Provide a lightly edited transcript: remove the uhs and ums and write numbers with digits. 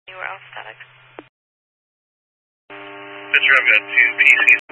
You were all static. Pitcher, I've got 2 PC